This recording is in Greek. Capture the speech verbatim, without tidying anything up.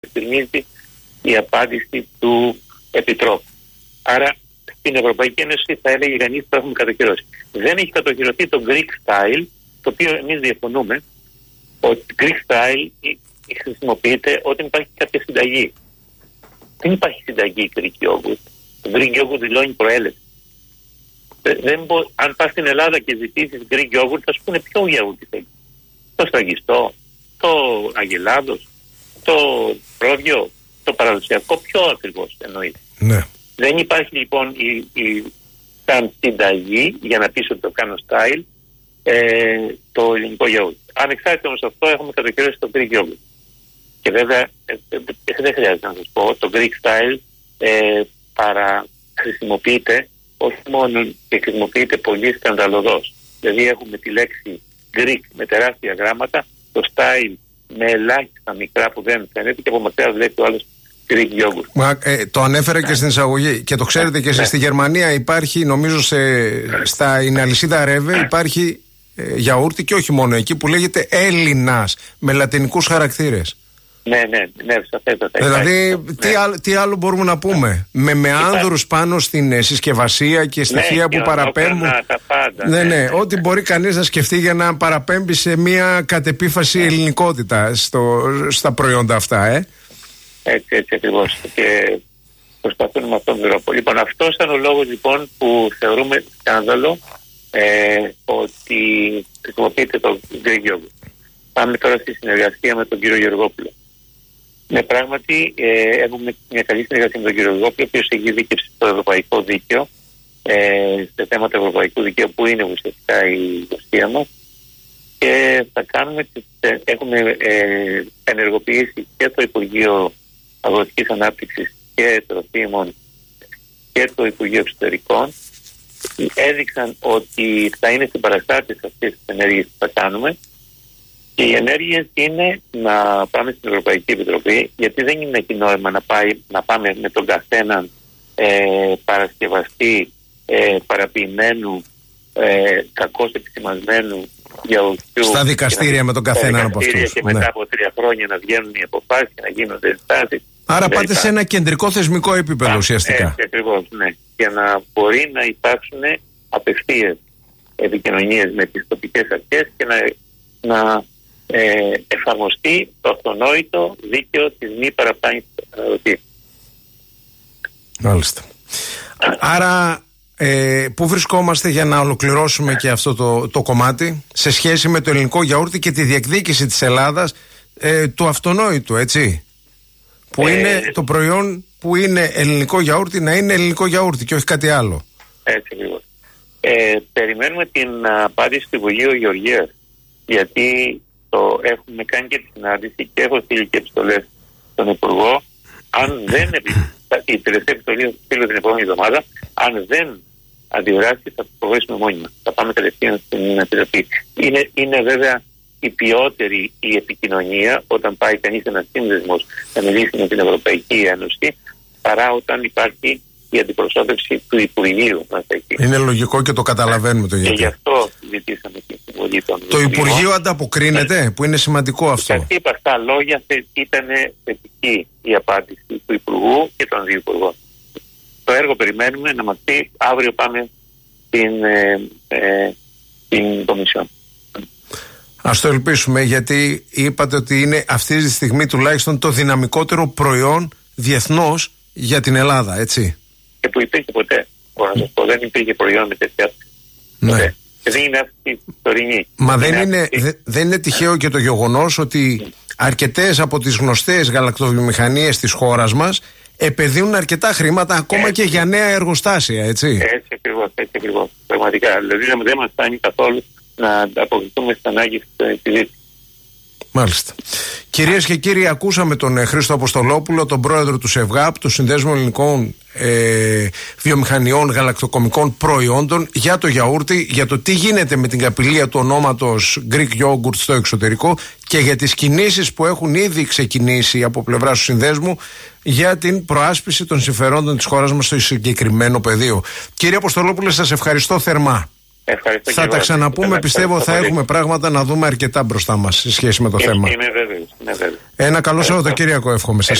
ευθυμίζει η απάντηση του Επιτρόπου. Άρα στην Ευρωπαϊκή Ένωση θα έλεγε κανείς το έχουμε κατοχυρώσει. Δεν έχει κατοχυρωθεί το Greek style, το οποίο εμείς διαφωνούμε ότι Greek style χρησιμοποιείται όταν υπάρχει κάποια συνταγή. Δεν υπάρχει συνταγή Greek yogurt. Το Greek yogurt δηλώνει προέλευση. Δεν μπο... Αν πας στην Ελλάδα και ζητήσεις Greek yogurt, θα σου πούνε ποιο γιαούρτι θέλει. Το σφραγιστό, το αγελάδος, το πρόβιο, το παραδοσιακό, ποιο ακριβώς εννοείται. Ναι. Δεν υπάρχει λοιπόν η, η, σαν συνταγή για να πεις ότι το κάνω style ε, το ελληνικό γιαούρτι. Ανεξάρτητα όμως αυτό έχουμε κατοχυρώσει το Greek yogurt. Και βέβαια ε, ε, ε, δεν χρειάζεται να σας πω, το Greek style ε, παρά χρησιμοποιείται όχι μόνο και χρησιμοποιείται πολύ σκανδαλωδώς. Δηλαδή έχουμε τη λέξη Greek με τεράστια γράμματα, το style με ελάχιστα μικρά που δεν φαίνεται και από μακριά βλέπει ο άλλος Greek yogurt. Μα, ε, το ανέφερε ναι. και στην εισαγωγή και το ξέρετε ναι. και εσείς. Ναι. Στη Γερμανία υπάρχει, νομίζω σε, ναι. στα είναι αλυσίδα Ρέβε, ναι. υπάρχει ε, γιαούρτι και όχι μόνο εκεί που λέγεται Έλληνας με λατινικούς χαρακτήρες. Ναι, ναι, ναι, σαφέστατα. Δηλαδή, ναι. τι, άλλο, τι άλλο μπορούμε να πούμε. Ναι. Με, με άνδρους πάνω στην ε, συσκευασία και στοιχεία ναι, που παραπέμπουν. Τα πάντα, ναι, ναι, ναι, ναι, ό,τι ναι. μπορεί κανείς να σκεφτεί για να παραπέμπει σε μια κατεπίφαση ναι. ελληνικότητα στο, στα προϊόντα αυτά, ε. Έτσι, έτσι ακριβώς. Και προσπαθούν με αυτόν τον τρόπο. Λοιπόν, αυτό ήταν ο λόγος λοιπόν που θεωρούμε σκάνδαλο ε, ότι χρησιμοποιείται το Greek yogurt. Πάμε τώρα στη συνεργασία με τον κύριο Γεωργόπουλο. Ναι, πράγματι ε, έχουμε μια καλή συνεργασία με τον κύριο Γεωργόπουλο, ο οποίος έχει δίκευση στο ευρωπαϊκό δίκαιο, ε, σε θέματα ευρωπαϊκού δικαίου που είναι ουσιαστικά η ουσία μας. Και θα κάνουμε, έχουμε ε, ενεργοποιήσει και το Υπουργείο Αγροτικής Ανάπτυξης και Τροφίμων και το Υπουργείο Εξωτερικών. Έδειξαν ότι θα είναι συμπαραστάτες αυτές τις ενέργειες που θα κάνουμε. Και οι ενέργειες είναι να πάμε στην Ευρωπαϊκή Επιτροπή, γιατί δεν είναι εκεί νόημα να, πάει, να πάμε με τον καθέναν ε, παρασκευαστή ε, παραποιημένου, ε, κακώς επισημασμένου γιαουρτιού. Στα δικαστήρια με τον καθέναν από αυτούς. Και μετά ναι. από τρία χρόνια να βγαίνουν οι αποφάσεις και να γίνονται ενστάσεις. Άρα πάτε δηλαδή, σε ένα κεντρικό θεσμικό επίπεδο ουσιαστικά. Έτσι ακριβώς, ναι. Για να μπορεί να υπάρξουν απευθείας επικοινωνίες με τις τοπικές αρχές και να, να ε, εφαρμοστεί το αυτονόητο δίκαιο της μη παραπλάνησης του καταναλωτή. Μάλιστα. Άρα ε, πού βρισκόμαστε για να ολοκληρώσουμε και αυτό το, το κομμάτι σε σχέση με το ελληνικό γιαούρτι και τη διεκδίκηση της Ελλάδας ε, του αυτονόητου, έτσι, που ε, είναι το προϊόν που είναι ελληνικό γιαούρτι να είναι ελληνικό γιαούρτι και όχι κάτι άλλο. Έτσι ακριβώς. Ε, περιμένουμε την απάντηση του Υπουργείου Γεωργίας, γιατί το έχουμε κάνει και τη συνάντηση και έχω στείλει και επιστολές στον Υπουργό. Αν δεν η τελευταία επιστολή θα στείλω την επόμενη εβδομάδα, αν δεν αντιδράσει θα προχωρήσουμε μόνοι μας. Θα πάμε κατευθείαν στην Επιτροπή. Είναι, είναι βέβαια η ποιότερη η επικοινωνία όταν πάει κανείς ένας σύνδεσμος να μιλήσει με την Ευρωπαϊκή Ένωση, παρά όταν υπάρχει η αντιπροσώπευση του Υπουργείου μας εκεί. Είναι λογικό και το καταλαβαίνουμε το γιατί. Και γι' αυτό ζητήσαμε την συμβολή των Το Υπουργείο Υπουργείο ανταποκρίνεται, που είναι σημαντικό αυτό. Σας είπα, στα λόγια ήταν θετική η απάντηση του Υπουργού και των δύο Υπουργών. Το έργο περιμένουμε να μας πει, αύριο πάμε στην, ε, ε, στην Κομισιόν. Ας το ελπίσουμε, γιατί είπατε ότι είναι αυτή τη στιγμή τουλάχιστον το δυναμικότερο προϊόν διεθνώς για την Ελλάδα, έτσι. Και που υπήρχε ποτέ, μπορώ να σας πω, δεν υπήρχε προϊόν με τέτοια. Ναι. Και δεν είναι αυτή η τωρινή. Μα δεν είναι, δε, δεν είναι τυχαίο και το γεγονός ότι αρκετές από τις γνωστές γαλακτοβιομηχανίες της χώρας μας επενδύουν αρκετά χρήματα ακόμα έτσι. Και για νέα εργοστάσια, έτσι. Έτσι ακριβώς, έτσι ακριβώς. Πραγματικά. Δηλαδή δεν μας φτάνει καθόλου να αποκριθούμε στις ανάγκες της συζήτησης. Μάλιστα. Κυρίες και κύριοι, ακούσαμε τον ε, Χρήστο Αποστολόπουλο, τον πρόεδρο του ΣΕΒΓΑΠ, του Συνδέσμου Ελληνικών ε, Βιομηχανιών Γαλακτοκομικών Προϊόντων, για το γιαούρτι, για το τι γίνεται με την καπηλεία του ονόματος Greek Yogurt στο εξωτερικό και για τις κινήσεις που έχουν ήδη ξεκινήσει από πλευράς του Συνδέσμου για την προάσπιση των συμφερόντων της χώρας μας στο συγκεκριμένο πεδίο. Κύριε Αποστολόπουλε, σας ευχαριστώ θερμά. Ευχαριστώ. Θα τα εγώ. ξαναπούμε, πιστεύω θα πολύ. έχουμε πράγματα να δούμε αρκετά μπροστά μας σε σχέση με το Είμαι, θέμα. είμαι βέβαιος, είμαι βέβαιος. Ένα καλό Σαββατοκύριακο εύχομαι.